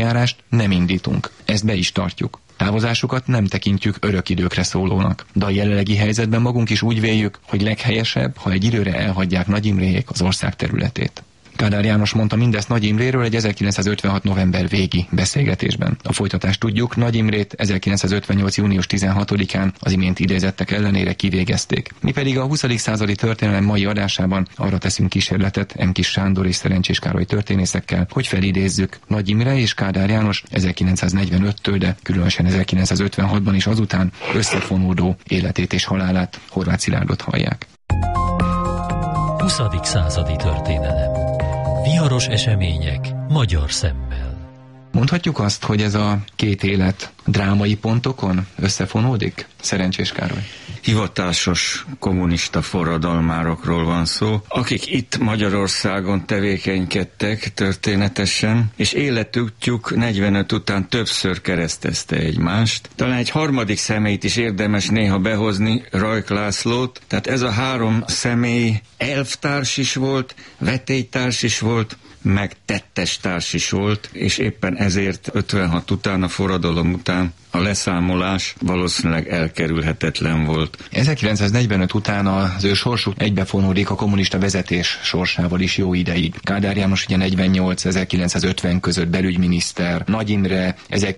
eljárást nem indítunk. Ezt be is tartjuk. Távozásukat nem tekintjük örök időkre szólónak. De a jelenlegi helyzetben magunk is úgy véljük, hogy leghelyesebb, ha egy időre elhagyják Nagy Imréék az ország területét. Kádár János mondta mindezt Nagy Imréről egy 1956. november végi beszélgetésben. A folytatást tudjuk, Nagy Imrét 1958. június 16-án az imént idézettek ellenére kivégezték. Mi pedig a 20. századi történelem mai adásában arra teszünk kísérletet M. Kis Sándor és Szerencsés Károly történészekkel, hogy felidézzük Nagy Imre és Kádár János 1945-től, de különösen 1956-ban is azután összefonódó életét és halálát. Horváth Szilárdot hallják. 20. századi történelem. Viharos események magyar szemmel. Mondhatjuk azt, hogy ez a két élet drámai pontokon összefonódik? Szerencsés Károly. Hivatásos kommunista forradalmárokról van szó, akik itt Magyarországon tevékenykedtek történetesen, és életútjuk 45 után többször keresztezte egymást. Talán egy harmadik személyt is érdemes néha behozni, Rajk Lászlót, tehát ez a három személy elvtárs is volt, vetélytárs is volt, meg tettestárs is volt, és éppen ezért 56 után, a forradalom után a leszámolás valószínűleg elkerülhetetlen volt. 1945 után az ő sorsuk egybefonódik a kommunista vezetés sorsával is jó ideig. Kádár János ugye 48-1950 között belügyminiszter, Nagy Imre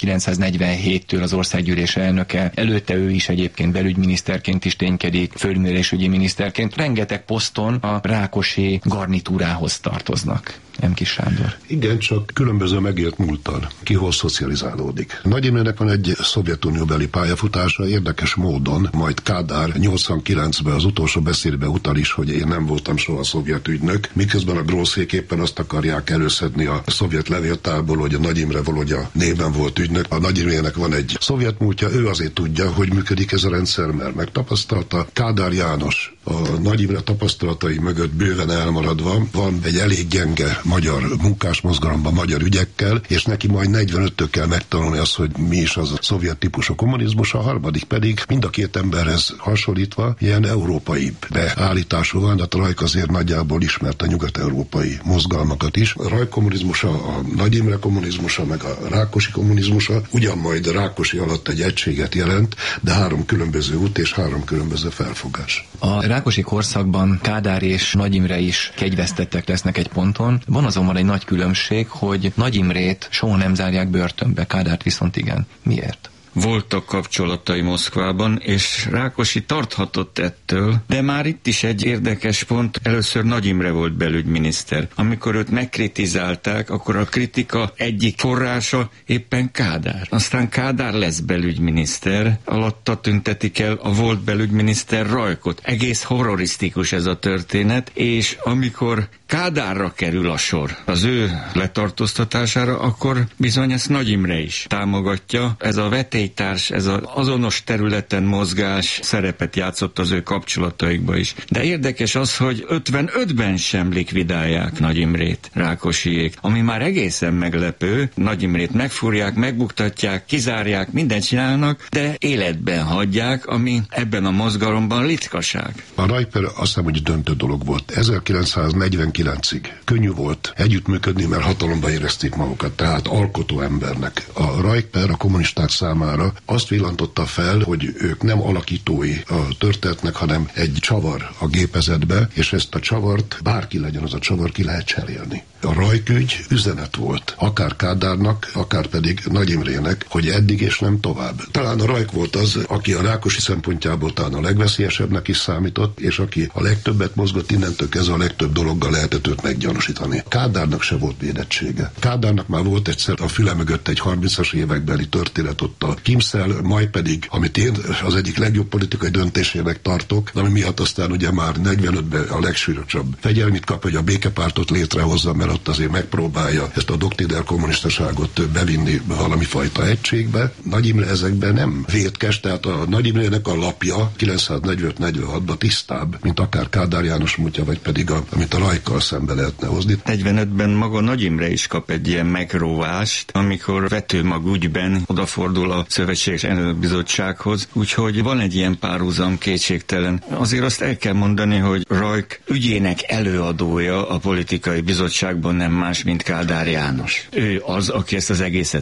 1947-től az országgyűlés elnöke, előtte ő is egyébként belügyminiszterként is ténykedik, földművelésügyi miniszterként. Rengeteg poszton a Rákosi garnitúrához tartoznak. M. Kis Sándor. Igen, csak különböző megélt múlttal. Ki hol szocializálódik. Nagy Imrének van egy Szovjetunióbeli pályafutása, érdekes módon, majd Kádár 89-ben az utolsó beszédbe utal is, hogy én nem voltam soha szovjet ügynök, miközben a grószék éppen azt akarják előszedni a szovjet levéltárból, hogy a Nagy Imre valahogy a néven volt ügynök. A Nagy Imrének van egy szovjet múltja, ő azért tudja, hogy működik ez a rendszer, mert megtapasztalta. Kádár János a Nagy Imre tapasztalatai mögött bőven elmaradva van egy elég gyenge magyar munkásmozgalomban, magyar ügyekkel, és neki majd 45-től kell megtanulni azt, hogy mi is az a szovjet típusú kommunizmus, a harmadik pedig mind a két emberhez hasonlítva ilyen európai beállítású van, de a Rajk azért nagyjából ismerte nyugat-európai mozgalmakat is. A Rajk kommunizmusa, a Nagy Imre kommunizmusa, meg a Rákosi kommunizmusa ugyan majd Rákosi alatt egy egységet jelent, de három különböző út és három különböző felfogás. A Rákosi korszakban Kádár és Nagy Imre is kegyvesztettek lesznek egy ponton. Van azonban egy nagy különbség, hogy Nagy Imrét soha nem zárják börtönbe, Kádárt viszont igen. Miért? Voltak kapcsolatai Moszkvában, és Rákosi tarthatott ettől, de már itt is egy érdekes pont, először Nagy Imre volt belügyminiszter. Amikor őt megkritizálták, akkor a kritika egyik forrása éppen Kádár. Aztán Kádár lesz belügyminiszter, alatta tüntetik el a volt belügyminiszter Rajkot. Egész horrorisztikus ez a történet, és amikor Kádárra kerül a sor az ő letartóztatására, akkor bizony ezt Nagy Imre is támogatja. Ez a vetélytárs, ez az azonos területen mozgás szerepet játszott az ő kapcsolataikba is. De érdekes az, hogy 55-ben sem likvidálják Nagy Imrét, Rákosiék, ami már egészen meglepő. Nagy Imrét megfúrják, megbuktatják, kizárják, mindent csinálnak, de életben hagyják, ami ebben a mozgalomban ritkaság. A Rajper azt hiszem, hogy döntő dolog volt. 1949-ig könnyű volt együttműködni, mert hatalomba érezték magukat, tehát alkotó embernek. A Rajper a kommunisták számára azt villantotta fel, hogy ők nem alakítói a történetnek, hanem egy csavar a gépezetbe, és ezt a csavart, bárki legyen az a csavar, ki lehet cserélni. A Rajk-ügy üzenet volt, akár Kádárnak, akár pedig Nagy Imrének, hogy eddig és nem tovább. Talán a Rajk volt az, aki a Rákosi szempontjából talán a legveszélyesebbnek is számított, és aki a legtöbbet mozgott, innentől kezdve a legtöbb dologgal lehetett őt meggyanúsítani. Kádárnak se volt védettsége. Kádárnak már volt egyszer a füle mögött egy 30-as évekbeli történet ott a Kimszel, majd pedig, amit én az egyik legjobb politikai döntésének tartok, ami miatt aztán ugye már 45-ben a legsúlyosabb fegyelmit kap, hogy a békepártot létrehozza, mert ott azért megpróbálja ezt a doktriner kommunistaságot bevinni valami fajta egységbe. Nagy Imre ezekben nem vétkes, tehát a Nagy Imrének a lapja 945-46-ban tisztább, mint akár Kádár János múltja, vagy pedig amit a Rajk Rajkkal szembe lehetne hozni. 45-ben maga Nagy Imre is kap egy ilyen megróvást, amikor vetőmag ügyben odafordul a Szövetséges Bizottsághoz, úgyhogy van egy ilyen párhuzam, kétségtelen. Azért azt el kell mondani, hogy Rajk ügyének előadója a politikai bizottságban nem más, mint Kádár János. Ő az, aki ezt az egészet